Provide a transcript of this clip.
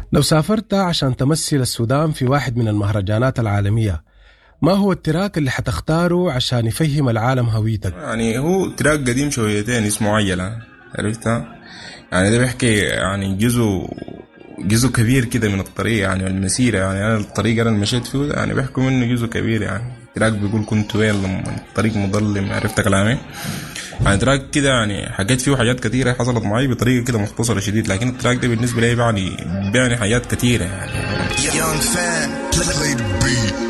لو سافرت عشان تمثل السودان في واحد من المهرجانات العالمية، ما هو التراك اللي حتختاره عشان يفهم العالم هويتك؟ يعني هو تراك قديم شويتين اسمه عجلة، عرفتها؟ يعني ده بيحكي يعني جزء كبير كده من الطريق، يعني المسيرة، يعني أنا الطريق أنا مشيت فيه يعني بيحكوا منه جزء كبير. يعني تراك بيقول كنت وين لما الطريق مظلم، عرفت كلامي؟ يعني تراك كده يعني حكيت فيه حاجات كتيرة حصلت معي بطريقة كده مختصرة شديد، لكن التراك ده بالنسبة لي بيعني حاجات كتيرة يعني.